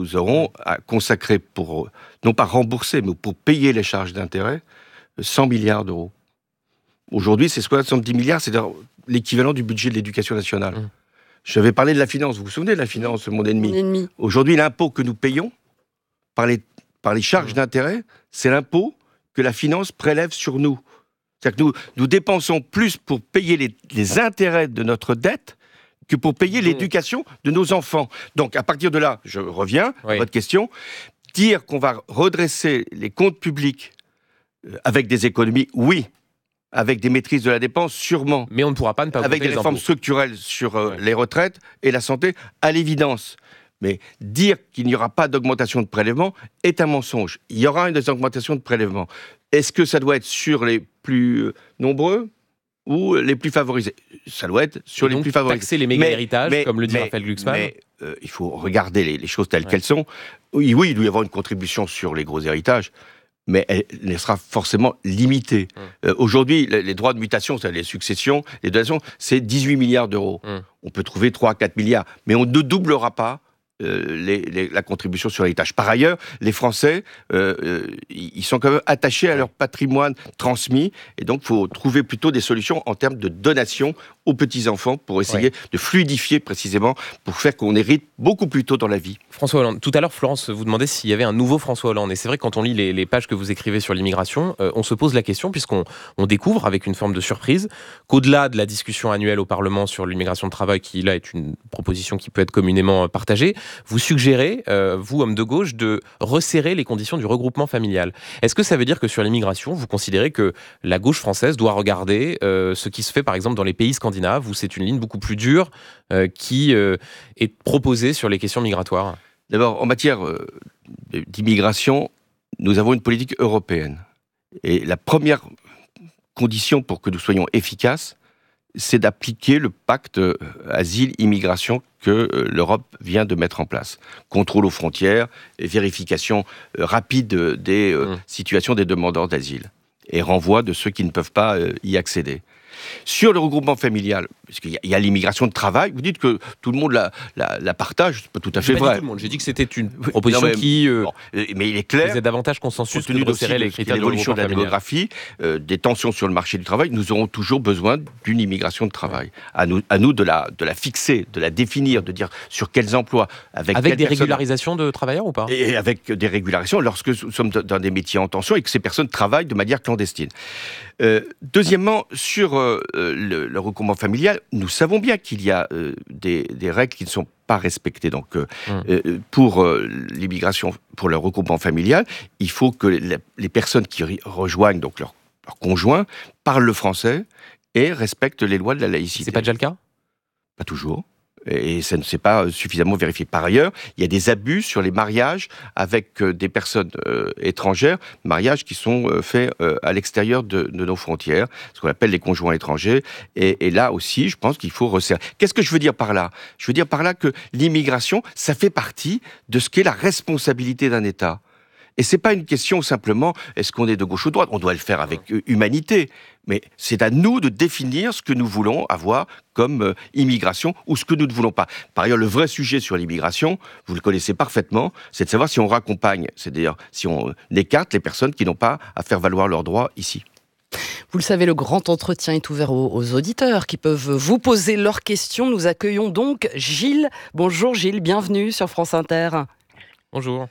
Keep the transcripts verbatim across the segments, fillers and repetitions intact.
nous aurons à consacrer pour, non pas rembourser, mais pour payer les charges d'intérêt, cent milliards d'euros. Aujourd'hui, c'est soixante-dix milliards, c'est l'équivalent du budget de l'éducation nationale. Mmh. J'avais parlé de la finance, vous vous souvenez de la finance, mon ennemi, mon ennemi. Aujourd'hui, l'impôt que nous payons par les, par les charges mmh. d'intérêt, c'est l'impôt que la finance prélève sur nous. C'est-à-dire que nous, nous dépensons plus pour payer les, les intérêts de notre dette que pour payer mmh. l'éducation de nos enfants. Donc, à partir de là, je reviens oui. à votre question, dire qu'on va redresser les comptes publics euh, avec des économies, oui. Avec des maîtrises de la dépense, sûrement. Mais on ne pourra pas ne pas avec des les réformes impôts. structurelles sur euh, ouais. les retraites et la santé, à l'évidence. Mais dire qu'il n'y aura pas d'augmentation de prélèvements est un mensonge. Il y aura une augmentation de prélèvements. Est-ce que ça doit être sur les plus nombreux ou les plus favorisés ? Ça doit être sur et les donc, plus favorisés. Taxer les méga-héritages, comme le dit mais, Raphaël Glucksmann. Mais euh, il faut regarder les, les choses telles ouais. qu'elles sont. Oui, oui, il doit y avoir une contribution sur les gros héritages, mais elle, elle sera forcément limitée. Hum. Euh, aujourd'hui, les, les droits de mutation, c'est les successions, les donations, c'est dix-huit milliards d'euros. Hum. On peut trouver trois à quatre milliards, mais on ne doublera pas euh, les, les, la contribution sur l'héritage. Par ailleurs, les Français, euh, euh, ils sont quand même attachés à leur patrimoine transmis, et donc il faut trouver plutôt des solutions en termes de donation aux petits-enfants pour essayer oui. de fluidifier précisément, pour faire qu'on hérite beaucoup plus tôt dans la vie. François Hollande, tout à l'heure, Florence vous demandait s'il y avait un nouveau François Hollande. Et c'est vrai que quand on lit les, les pages que vous écrivez sur l'immigration, euh, on se pose la question, puisqu'on on découvre, avec une forme de surprise, qu'au-delà de la discussion annuelle au Parlement sur l'immigration de travail, qui là est une proposition qui peut être communément partagée, vous suggérez, euh, vous, homme de gauche, de resserrer les conditions du regroupement familial. Est-ce que ça veut dire que sur l'immigration, vous considérez que la gauche française doit regarder euh, ce qui se fait, par exemple, dans les pays scandinaves, où c'est une ligne beaucoup plus dure euh, qui euh, est proposée sur les questions migratoires ? D'abord, en matière euh, d'immigration, nous avons une politique européenne. Et la première condition pour que nous soyons efficaces, c'est d'appliquer le pacte euh, asile-immigration que euh, l'Europe vient de mettre en place. Contrôle aux frontières, et vérification euh, rapide des euh, mmh. situations des demandeurs d'asile. Et renvoi de ceux qui ne peuvent pas euh, y accéder. Sur le regroupement familial, parce qu'il y a, il y a l'immigration de travail, vous dites que tout le monde la, la, la partage, c'est pas tout à fait J'ai vrai. Pas dit tout le monde. J'ai dit que c'était une proposition non, mais, qui euh, bon, mais il est clair, faisait davantage consensus que de resserrer les critères de l'évolution de la familial. démographie, euh, des tensions sur le marché du travail, nous aurons toujours besoin d'une immigration de travail. Ouais. À nous, à nous de, la, de la fixer, de la définir, de dire sur quels emplois, avec, avec des personnes, régularisations de travailleurs ou pas ? Et avec des régularisations lorsque nous sommes dans des métiers en tension et que ces personnes travaillent de manière clandestine. Euh, deuxièmement, sur euh, le, le regroupement familial, nous savons bien qu'il y a euh, des, des règles qui ne sont pas respectées. Donc, euh, mmh. euh, pour euh, l'immigration, pour le regroupement familial, il faut que les, les personnes qui rejoignent donc leur, leur conjoint parlent le français et respectent les lois de la laïcité. C'est pas déjà le cas ? Pas toujours. Et ça ne s'est pas suffisamment vérifié. Par ailleurs, il y a des abus sur les mariages avec des personnes euh, étrangères, mariages qui sont euh, faits euh, à l'extérieur de, de nos frontières, ce qu'on appelle les conjoints étrangers. Et, et là aussi, je pense qu'il faut resserrer. Qu'est-ce que je veux dire par là ? Je veux dire par là que l'immigration, ça fait partie de ce qu'est la responsabilité d'un État. Et c'est pas une question simplement, est-ce qu'on est de gauche ou de droite ? On doit le faire avec humanité. Mais c'est à nous de définir ce que nous voulons avoir comme euh, immigration ou ce que nous ne voulons pas. Par ailleurs, le vrai sujet sur l'immigration, vous le connaissez parfaitement, c'est de savoir si on raccompagne, c'est-à-dire si on écarte les personnes qui n'ont pas à faire valoir leurs droits ici. Vous le savez, le grand entretien est ouvert aux, aux auditeurs qui peuvent vous poser leurs questions. Nous accueillons donc Gilles. Bonjour Gilles, bienvenue sur France Inter. Bonjour.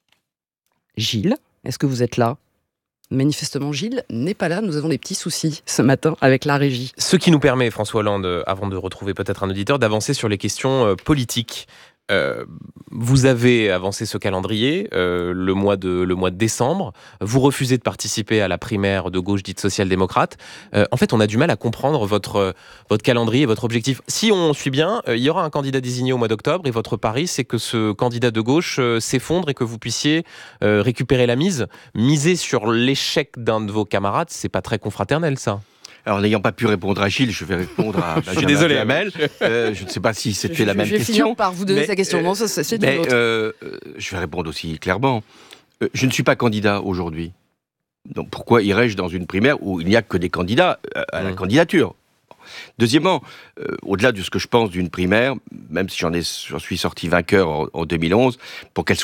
Gilles, est-ce que vous êtes là ? Manifestement, Gilles n'est pas là. Nous avons des petits soucis ce matin avec la régie. Ce qui nous permet, François Hollande, avant de retrouver peut-être un auditeur, d'avancer sur les questions euh, politiques. Euh, vous avez avancé ce calendrier euh, le, mois de, le mois de décembre. Vous refusez de participer à la primaire de gauche dite social-démocrate. Euh, en fait, on a du mal à comprendre votre, votre calendrier et votre objectif. Si on suit bien, euh, il y aura un candidat désigné au mois d'octobre et votre pari, c'est que ce candidat de gauche euh, s'effondre et que vous puissiez euh, récupérer la mise. Miser sur l'échec d'un de vos camarades, c'est pas très confraternel, ça. Alors, n'ayant pas pu répondre à Gilles, je vais répondre à Benjamin je suis désolé, Duhamel. Euh, je ne sais pas si c'était je, la même je vais question. finir par vous donner mais, sa question. Non, ça, c'est mais, une autre. Euh, je vais répondre aussi clairement. Euh, je ne suis pas candidat aujourd'hui. Donc, pourquoi irais-je dans une primaire où il n'y a que des candidats à la mmh. candidature ? Deuxièmement, euh, au-delà de ce que je pense d'une primaire, même si j'en, ai, j'en suis sorti vainqueur en, en deux mille onze, pour qu'elle